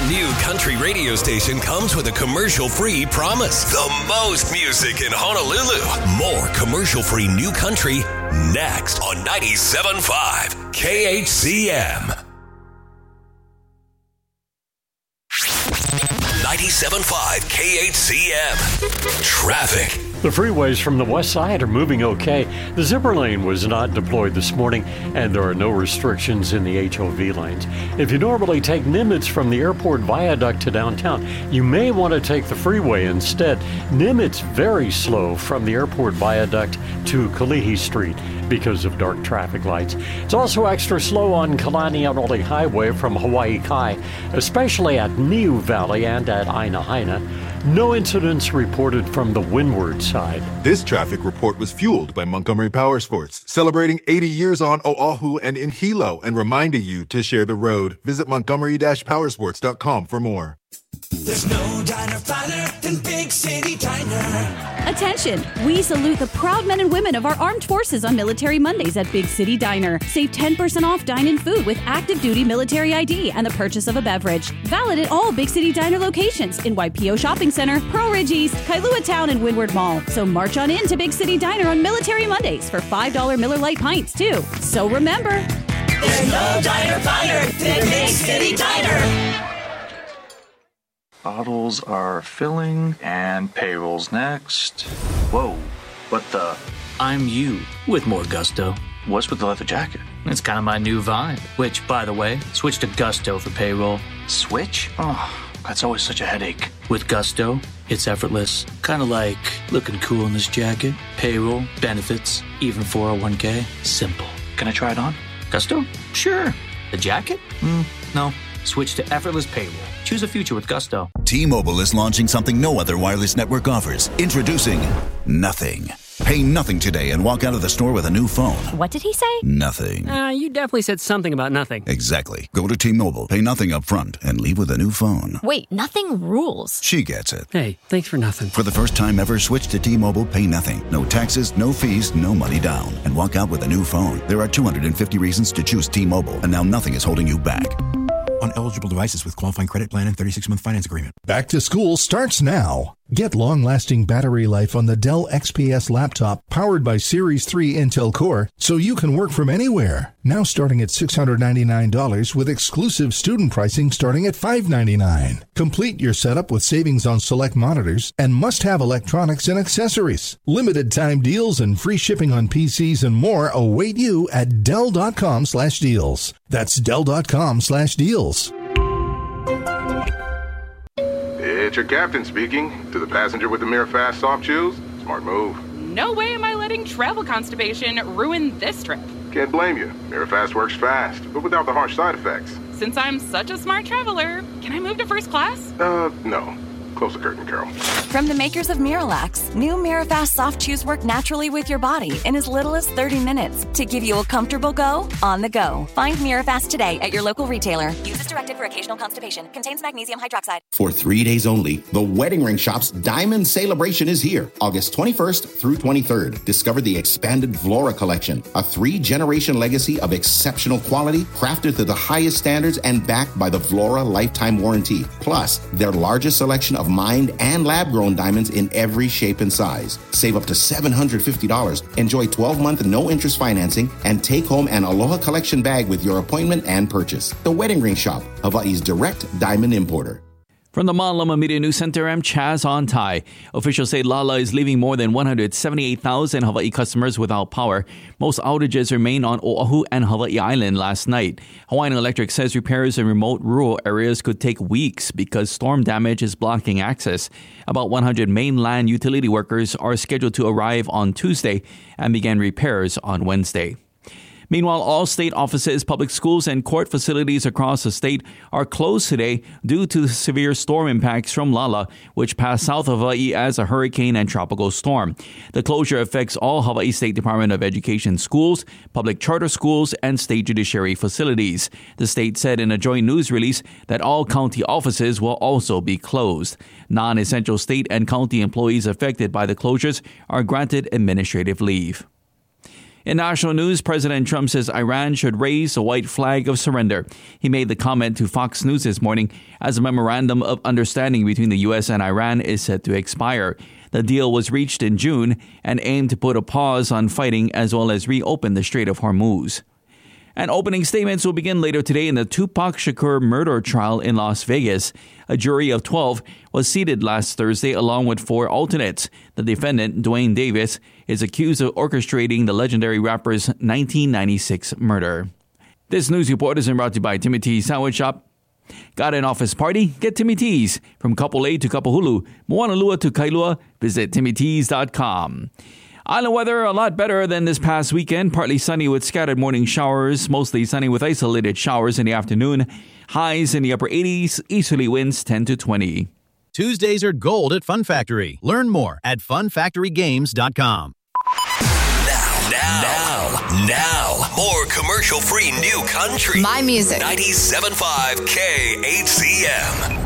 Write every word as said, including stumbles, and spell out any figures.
new country radio station comes with a commercial-free promise. The most music in Honolulu. More commercial-free new country next on ninety-seven point five K H C M. ninety-seven point five K H C M. Traffic. The freeways from the west side are moving okay. The zipper lane was not deployed this morning, and there are no restrictions in the H O V lanes. If you normally take Nimitz from the airport viaduct to downtown, you may want to take the freeway instead. Nimitz very slow from the airport viaduct to Kalihi Street because of dark traffic lights. It's also extra slow on Kalaniʻaʻole Highway from Hawaii Kai, especially at Niu Valley and at Aina Aina. No incidents reported from the windward side. This traffic report was fueled by Montgomery Powersports, celebrating eighty years on Oahu and in Hilo and reminding you to share the road. Visit montgomery dash powersports dot com for more. There's no diner finer than Big City Diner. Attention! We salute the proud men and women of our armed forces on Military Mondays at Big City Diner. Save ten percent off dine-in food with active duty military I D and the purchase of a beverage. Valid at all Big City Diner locations in Waipio Shopping Center, Pearl Ridge East, Kailua Town, and Windward Mall. So march on in to Big City Diner on Military Mondays for five dollars Miller Lite pints, too. So remember, there's no diner finer than Big City Diner. Bottles are filling, and payroll's next. Whoa, what the? I'm you, with more gusto. What's with the leather jacket? It's kind of my new vibe. Which, by the way, switch to Gusto for payroll. Switch? Oh, that's always such a headache. With Gusto, it's effortless. Kind of like looking cool in this jacket. Payroll, benefits, even four oh one k. Simple. Can I try it on? Gusto? Sure. The jacket? Mm, no. Switch to effortless payroll. Choose a future with Gusto. T-Mobile is launching something no other wireless network offers. Introducing Nothing. Pay nothing today and walk out of the store with a new phone. What did he say? Nothing. Uh, you definitely said something about nothing. Exactly. Go to T-Mobile, pay nothing up front, and leave with a new phone. Wait, nothing rules. She gets it. Hey, thanks for nothing. For the first time ever, switch to T-Mobile, pay nothing. No taxes, no fees, no money down. And walk out with a new phone. There are two hundred fifty reasons to choose T-Mobile, and now nothing is holding you back. On eligible devices with qualifying credit plan and thirty-six month finance agreement. Back to school starts now. Get long-lasting battery life on the Dell X P S laptop powered by Series three Intel Core so you can work from anywhere. Now starting at six hundred ninety-nine dollars with exclusive student pricing starting at five hundred ninety-nine dollars. Complete your setup with savings on select monitors and must-have electronics and accessories. Limited time deals and free shipping on P Cs and more await you at Dell.com slash deals. That's Dell.com slash deals. It's your captain speaking. To the passenger with the Mirafast soft chews, smart move. No way am I letting travel constipation ruin this trip. Can't blame you. Mirafast works fast, but without the harsh side effects. Since I'm such a smart traveler, can I move to first class? Uh, no. Close the curtain, Carol. From the makers of Miralax, new Mirafast soft chews work naturally with your body in as little as thirty minutes to give you a comfortable go on the go. Find Mirafast today at your local retailer. Use as directed for occasional constipation. Contains magnesium hydroxide. For three days only, the Wedding Ring Shop's Diamond Celebration is here, August twenty-first through twenty-third. Discover the expanded Flora collection, a three-generation legacy of exceptional quality, crafted to the highest standards and backed by the Flora lifetime warranty. Plus, their largest selection of mined and lab-grown diamonds in every shape and size. Save up to seven hundred fifty dollars. Enjoy twelve-month no-interest financing and take home an Aloha Collection bag with your appointment and purchase. The Wedding Ring Shop, Hawaii's direct diamond importer. From the Malama Media News Center, I'm Chaz On Tai. Officials say Lala is leaving more than one hundred seventy-eight thousand Hawaii customers without power. Most outages remain on Oahu and Hawaii Island last night. Hawaiian Electric says repairs in remote rural areas could take weeks because storm damage is blocking access. About one hundred mainland utility workers are scheduled to arrive on Tuesday and begin repairs on Wednesday. Meanwhile, all state offices, public schools, and court facilities across the state are closed today due to the severe storm impacts from Lala, which passed south of Hawaii as a hurricane and tropical storm. The closure affects all Hawaii State Department of Education schools, public charter schools, and state judiciary facilities. The state said in a joint news release that all county offices will also be closed. Non-essential state and county employees affected by the closures are granted administrative leave. In national news, President Trump says Iran should raise a white flag of surrender. He made the comment to Fox News this morning as a memorandum of understanding between the U S and Iran is set to expire. The deal was reached in June and aimed to put a pause on fighting as well as reopen the Strait of Hormuz. And opening statements will begin later today in the Tupac Shakur murder trial in Las Vegas. A jury of twelve was seated last Thursday along with four alternates. The defendant, Dwayne Davis, is accused of orchestrating the legendary rapper's nineteen ninety-six murder. This news report is brought to you by Timmy T's Sandwich Shop. Got an office party? Get Timmy T's. From Kapolei to Kapahulu, Moanalua to Kailua, visit timmy tees dot com. Island weather a lot better than this past weekend. Partly sunny with scattered morning showers. Mostly sunny with isolated showers in the afternoon. Highs in the upper eighties. Easterly winds ten to twenty. Tuesdays are gold at Fun Factory. Learn more at fun factory games dot com. Now, now, now, more commercial-free new country. My music. ninety-seven point five K H C M.